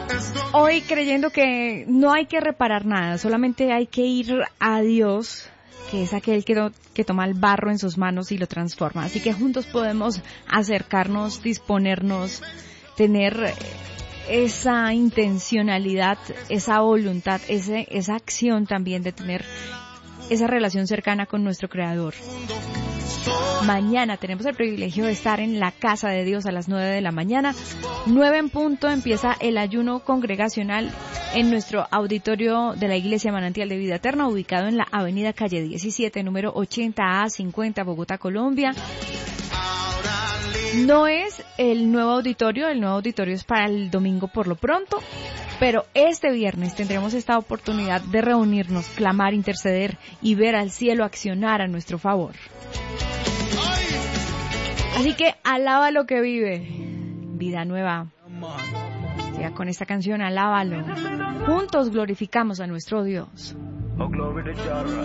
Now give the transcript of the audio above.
Hoy creyendo que no hay que reparar nada, solamente hay que ir a Dios, que es aquel que toma el barro en sus manos y lo transforma. Así que juntos podemos acercarnos, disponernos, tener esa intencionalidad, esa voluntad, esa acción también de tener esa relación cercana con nuestro Creador. Mañana tenemos el privilegio de estar en la casa de Dios a las 9 de la mañana. 9 en punto empieza el ayuno congregacional en nuestro auditorio de la Iglesia Manantial de Vida Eterna, ubicado en la avenida Calle 17, número 80A50, Bogotá, Colombia. No es el nuevo auditorio es para el domingo por lo pronto, pero este viernes tendremos esta oportunidad de reunirnos, clamar, interceder y ver al cielo accionar a nuestro favor. Así que alaba lo que vive. Vida nueva. Siga con esta canción, alábalo. Juntos glorificamos a nuestro Dios.